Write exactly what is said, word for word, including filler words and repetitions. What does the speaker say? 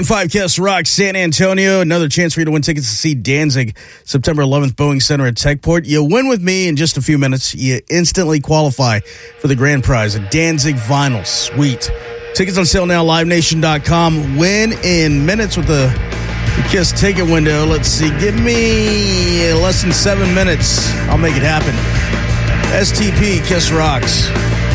Five Kiss Rock, San Antonio. Another chance for you to win tickets to see Danzig September eleventh, Boeing Center at Techport. You win with me in just a few minutes. You instantly qualify for the grand prize, a Danzig vinyl. Sweet. Tickets on sale now, live nation dot com. Win in minutes with the Kiss ticket window. Let's see. Give me less than seven minutes. I'll make it happen. S T P, Kiss Rocks.